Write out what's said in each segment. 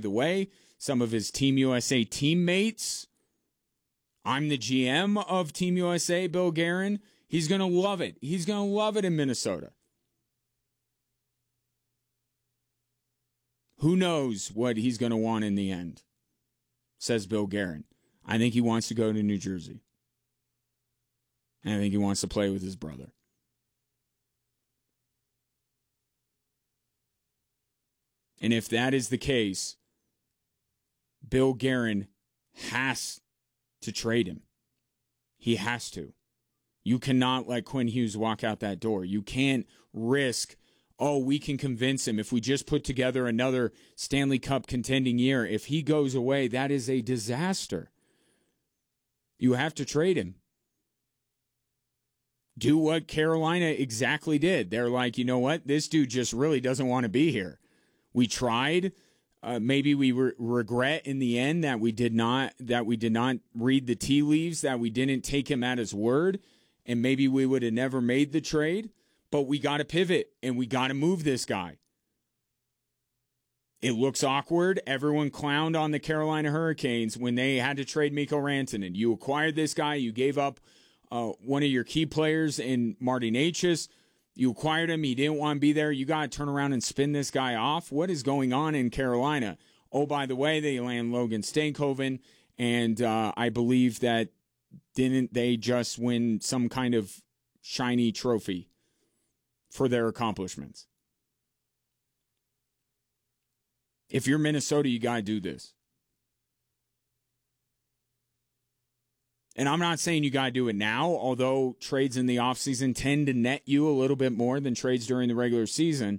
the way, some of his Team USA teammates. I'm the GM of Team USA, Bill Guerin. He's going to love it. He's going to love it in Minnesota. Who knows what he's going to want in the end, says Bill Guerin. I think he wants to go to New Jersey. And I think he wants to play with his brother. And if that is the case, Bill Guerin has to trade him. He has to. You cannot let Quinn Hughes walk out that door. You can't risk, we can convince him if we just put together another Stanley Cup contending year. If he goes away, that is a disaster. You have to trade him. Do what Carolina exactly did. They're like, you know what? This dude just really doesn't want to be here. We tried. Maybe we regret in the end that we did not read the tea leaves, that we didn't take him at his word, and maybe we would have never made the trade. But we got to pivot, and we got to move this guy. It looks awkward. Everyone clowned on the Carolina Hurricanes when they had to trade Mikko Rantanen. You acquired this guy. You gave up one of your key players in Marty Necas. You acquired him. He didn't want to be there. You got to turn around and spin this guy off. What is going on in Carolina? Oh, by the way, they land Logan Stankoven, and I believe that didn't they just win some kind of shiny trophy for their accomplishments? If you're Minnesota, you got to do this. And I'm not saying you got to do it now, although trades in the offseason tend to net you a little bit more than trades during the regular season.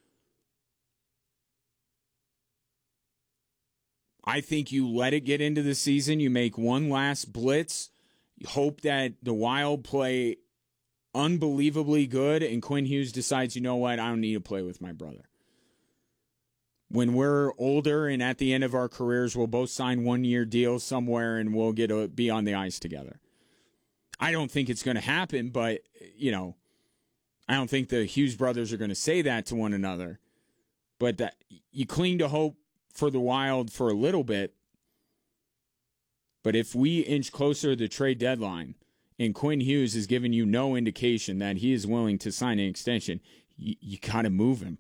I think you let it get into the season. You make one last blitz. You hope that the Wild play unbelievably good, and Quinn Hughes decides, you know what, I don't need to play with my brother. When we're older and at the end of our careers, we'll both sign one-year deals somewhere and we'll get to be on the ice together. I don't think it's going to happen, but, I don't think the Hughes brothers are going to say that to one another. But that you cling to hope for the Wild for a little bit. But if we inch closer to the trade deadline and Quinn Hughes is giving you no indication that he is willing to sign an extension, you got to move him.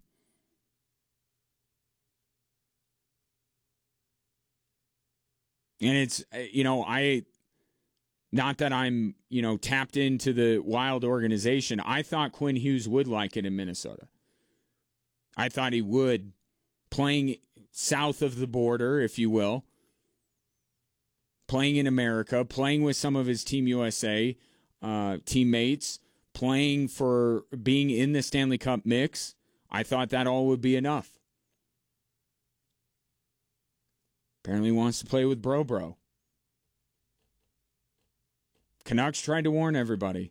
And it's, not that I'm, tapped into the Wild organization. I thought Quinn Hughes would like it in Minnesota. I thought he would, playing south of the border, if you will, playing in America, playing with some of his Team USA teammates, playing for being in the Stanley Cup mix. I thought that all would be enough. Apparently wants to play with Bro. Canucks tried to warn everybody.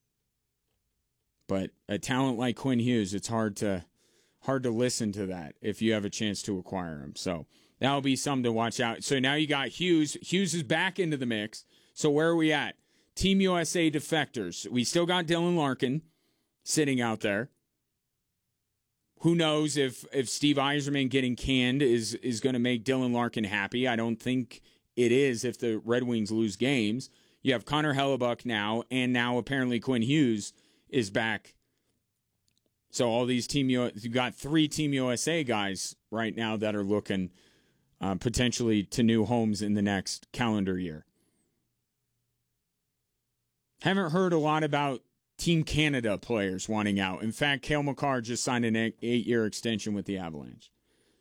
But a talent like Quinn Hughes, it's hard to listen to that if you have a chance to acquire him. So that'll be something to watch out. So now you got Hughes. Hughes is back into the mix. So where are we at? Team USA defectors. We still got Dylan Larkin sitting out there. Who knows if Steve Yzerman getting canned is going to make Dylan Larkin happy. I don't think it is if the Red Wings lose games. You have Connor Hellebuck now, and now apparently Quinn Hughes is back. So all these you've got 3 Team USA guys right now that are looking potentially to new homes in the next calendar year. Haven't heard a lot about Team Canada players wanting out. In fact, Cale Makar just signed an 8-year extension with the Avalanche.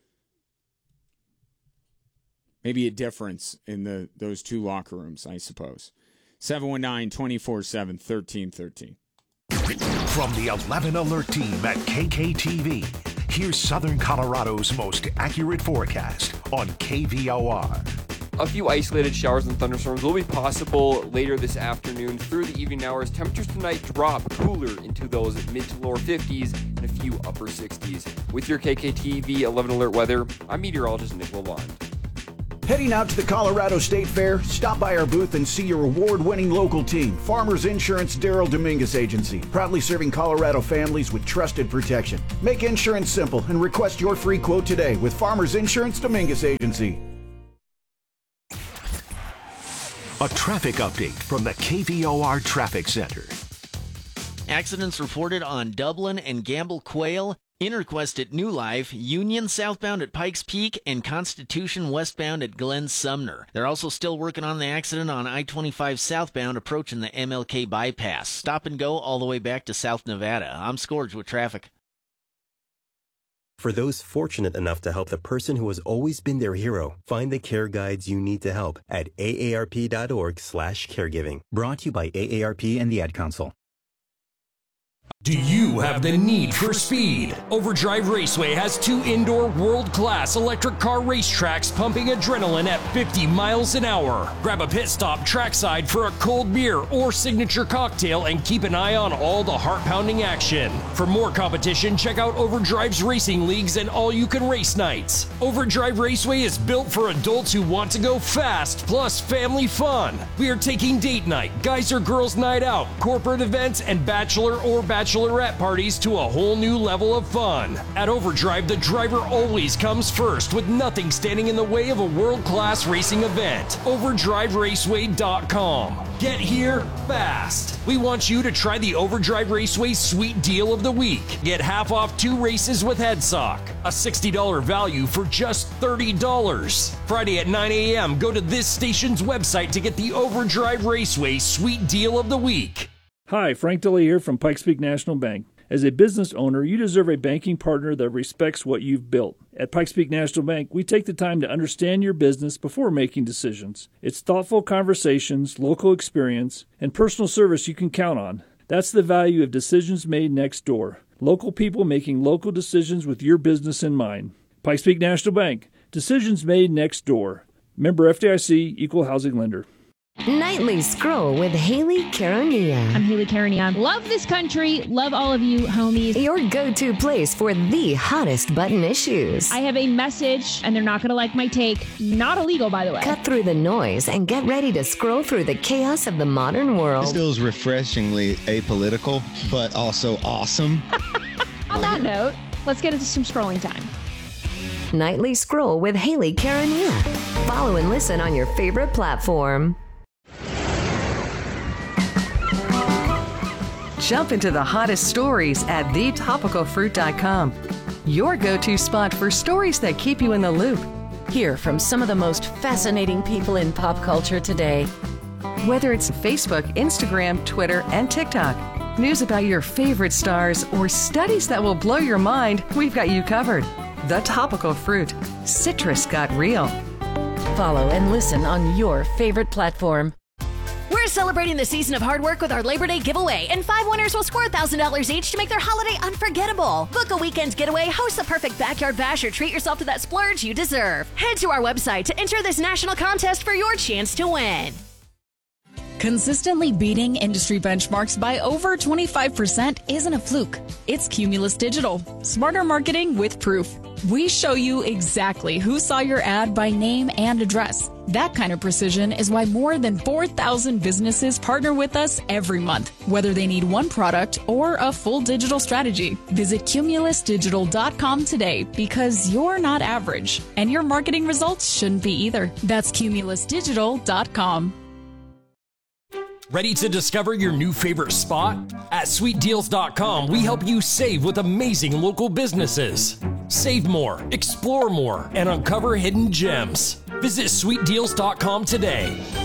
Maybe a difference in those two locker rooms, I suppose. 719-247-1313. From the 11 Alert team at KKTV, here's Southern Colorado's most accurate forecast on KVOR. A few isolated showers and thunderstorms will be possible later this afternoon through the evening hours. Temperatures tonight drop cooler into those mid to lower 50s and a few upper 60s. With your KKTV 11 Alert weather, I'm meteorologist Nick Lalonde. Heading out to the Colorado State Fair? Stop by our booth and see your award-winning local team, Farmers Insurance Daryl Dominguez Agency, proudly serving Colorado families with trusted protection. Make insurance simple and request your free quote today with Farmers Insurance Dominguez Agency. A traffic update from the KVOR Traffic Center. Accidents reported on Dublin and Gamble Quail, Interquest at New Life, Union southbound at Pikes Peak, and Constitution westbound at Glen Sumner. They're also still working on the accident on I-25 southbound approaching the MLK bypass. Stop and go all the way back to South Nevada. I'm Scourge with traffic. For those fortunate enough to help the person who has always been their hero, find the care guides you need to help at aarp.org/caregiving. Brought to you by AARP and the Ad Council. Do you have the need for speed? Overdrive Raceway has 2 indoor world-class electric car racetracks pumping adrenaline at 50 miles an hour. Grab a pit stop trackside for a cold beer or signature cocktail and keep an eye on all the heart-pounding action. For more competition, check out Overdrive's racing leagues and all-you-can-race nights. Overdrive Raceway is built for adults who want to go fast, plus family fun. We are taking date night, guys or girls night out, corporate events, and bachelor or bachelorette parties to a whole new level of fun. At Overdrive, the driver always comes first, with nothing standing in the way of a world-class racing event. OverdriveRaceway.com. Get here fast. We want you to try the Overdrive Raceway Sweet Deal of the Week. Get half off 2 races with Headsock. A $60 value for just $30. Friday at 9 a.m., go to this station's website to get the Overdrive Raceway Sweet Deal of the Week. Hi, Frank DeLay here from Pikes Peak National Bank. As a business owner, you deserve a banking partner that respects what you've built. At Pikes Peak National Bank, we take the time to understand your business before making decisions. It's thoughtful conversations, local experience, and personal service you can count on. That's the value of decisions made next door. Local people making local decisions with your business in mind. Pikes Peak National Bank. Decisions made next door. Member FDIC, Equal Housing Lender. Nightly Scroll with Haley Caronia. I'm Haley Caronia. Love this country. Love all of you, homies. Your go-to place for the hottest button issues. I have a message, and they're not going to like my take. Not illegal, by the way. Cut through the noise and get ready to scroll through the chaos of the modern world. This feels refreshingly apolitical, but also awesome. On that note, let's get into some scrolling time. Nightly Scroll with Haley Caronia. Follow and listen on your favorite platform. Jump into the hottest stories at thetopicalfruit.com. Your go-to spot for stories that keep you in the loop. Hear from some of the most fascinating people in pop culture today. Whether it's Facebook, Instagram, Twitter, and TikTok, news about your favorite stars, or studies that will blow your mind, we've got you covered. The Topical Fruit. Citrus got real. Follow and listen on your favorite platform. We're celebrating the season of hard work with our Labor Day giveaway, and 5 winners will score $1,000 each to make their holiday unforgettable. Book a weekend getaway, host the perfect backyard bash, or treat yourself to that splurge you deserve. Head to our website to enter this national contest for your chance to win. Consistently beating industry benchmarks by over 25% isn't a fluke. It's Cumulus Digital. Smarter marketing with proof. We show you exactly who saw your ad by name and address. That kind of precision is why more than 4,000 businesses partner with us every month, whether they need one product or a full digital strategy. Visit cumulusdigital.com today, because you're not average, and your marketing results shouldn't be either. That's cumulusdigital.com. Ready to discover your new favorite spot? At sweetdeals.com, we help you save with amazing local businesses. Save more, explore more, and uncover hidden gems. Visit sweetdeals.com today.